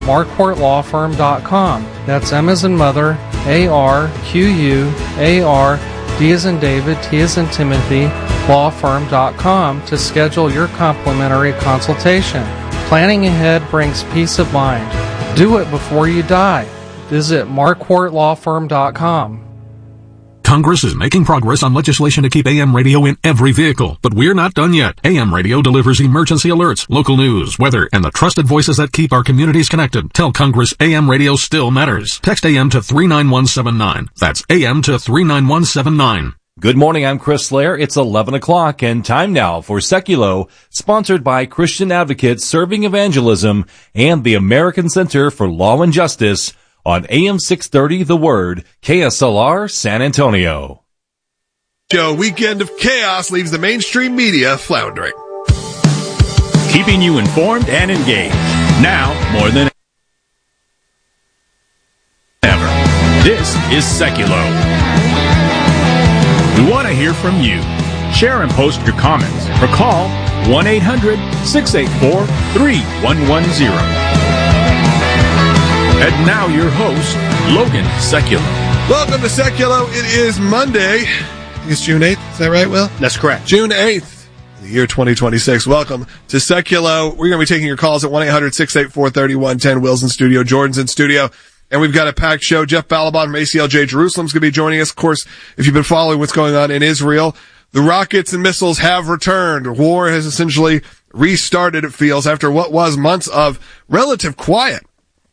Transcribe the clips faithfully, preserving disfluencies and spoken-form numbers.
marquardt law firm dot com. That's M as in mother, A R Q U A R, D as in David, T as in Timothy, law firm dot com to schedule your complimentary consultation. Planning ahead brings peace of mind. Do it before you die. Visit marquardt law firm dot com. Congress is making progress on legislation to keep A M radio in every vehicle, but we're not done yet. A M radio delivers emergency alerts, local news, weather, and the trusted voices that keep our communities connected. Tell Congress A M radio still matters. Text A M to three nine one seven nine. That's A M to three nine one seven nine. Good morning, I'm Chris Slayer. It's eleven o'clock and time now for Seculo, sponsored by Christian Advocates Serving Evangelism and the American Center for Law and Justice on A M six thirty The Word, K S L R San Antonio. Joe, weekend of chaos leaves the mainstream media floundering. Keeping you informed and engaged. Now, more than ever. This is Seculo. We want to hear from you. Share and post your comments or call one eight hundred six eight four three one one zero. And now your host, Logan Seculo. Welcome to Seculo. It is Monday. It's June eighth. Is that right, Will? That's correct. June eighth, the year twenty twenty-six. Welcome to Seculo. We're going to be taking your calls at one eight hundred six eight four three one one zero. Will's in studio. Jordan's in studio. And we've got a packed show. Jeff Balaban from A C L J Jerusalem's going to be joining us. Of course, if you've been following what's going on in Israel, the rockets and missiles have returned. War has essentially restarted, it feels, after what was months of relative quiet.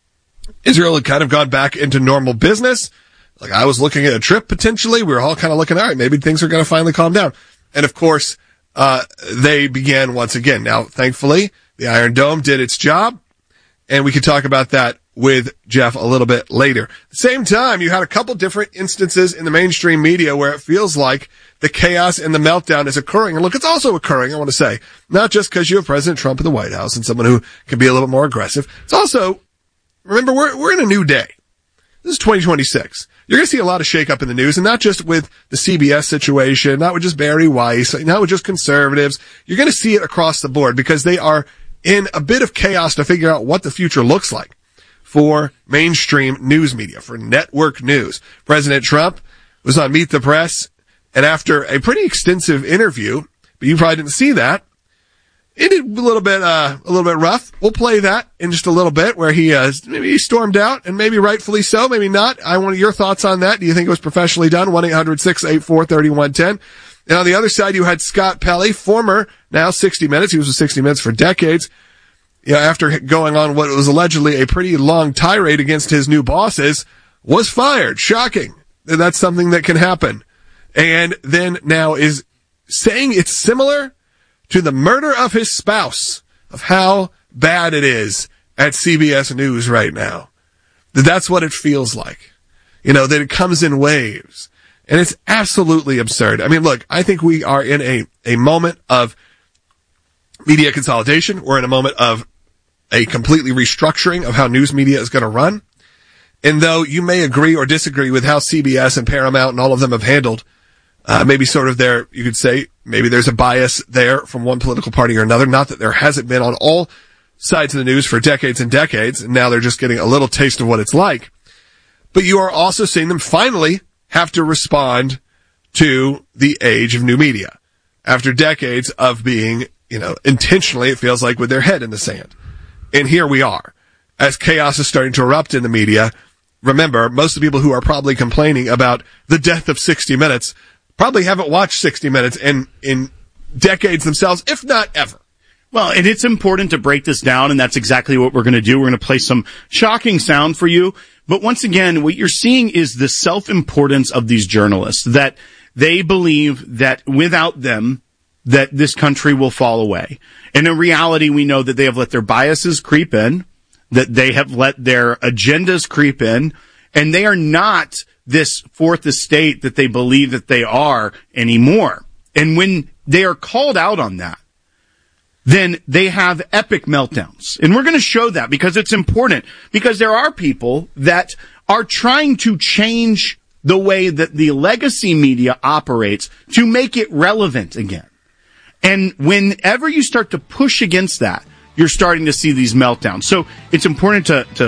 Israel had kind of gone back into normal business. Like, I was looking at a trip potentially. We were all kind of looking, all right, maybe things are going to finally calm down. And of course, uh, they began once again. Now, thankfully, the Iron Dome did its job, and we can talk about that with Jeff a little bit later. At the same time, you had a couple different instances in the mainstream media where it feels like the chaos and the meltdown is occurring. And look, it's also occurring, I want to say, not just because you have President Trump in the White House and someone who can be a little bit more aggressive. It's also, remember, we're, we're in a new day. This is twenty twenty-six. You're going to see a lot of shakeup in the news, and not just with the C B S situation, not with just Barry Weiss, not with just conservatives. You're going to see it across the board because they are in a bit of chaos to figure out what the future looks like for mainstream news media, for network news. President Trump was on Meet the Press, and after a pretty extensive interview, but you probably didn't see that, it did a little bit, uh, a little bit rough. We'll play that in just a little bit, where he, uh, maybe he stormed out, and maybe rightfully so, maybe not. I want your thoughts on that. Do you think it was professionally done? one eight hundred six eight four three one one zero. And on the other side, you had Scott Pelley, former, now sixty minutes. He was with sixty minutes for decades. Yeah, after going on what was allegedly a pretty long tirade against his new bosses, was fired. Shocking. That's something that can happen. And then now is saying it's similar to the murder of his spouse, of how bad it is at C B S News right now. That that's what it feels like. You know, that it comes in waves. And it's absolutely absurd. I mean, look, I think we are in a, a moment of media consolidation. We're in a moment of a completely restructuring of how news media is going to run. And though you may agree or disagree with how C B S and Paramount and all of them have handled, uh, maybe sort of their, you could say, maybe there's a bias there from one political party or another. Not that there hasn't been on all sides of the news for decades and decades, and now they're just getting a little taste of what it's like. But you are also seeing them finally have to respond to the age of new media after decades of being, you know, intentionally, it feels like, with their head in the sand. And here we are, as chaos is starting to erupt in the media. Remember, most of the people who are probably complaining about the death of sixty minutes probably haven't watched sixty minutes in, in decades themselves, if not ever. Well, and it's important to break this down, and that's exactly what we're going to do. We're going to play some shocking sound for you. But once again, what you're seeing is the self-importance of these journalists, that they believe that without them, that this country will fall away. And in reality, we know that they have let their biases creep in, that they have let their agendas creep in, and they are not this fourth estate that they believe that they are anymore. And when they are called out on that, then they have epic meltdowns. And we're going to show that because it's important, because there are people that are trying to change the way that the legacy media operates to make it relevant again. And whenever you start to push against that, you're starting to see these meltdowns. So it's important to, to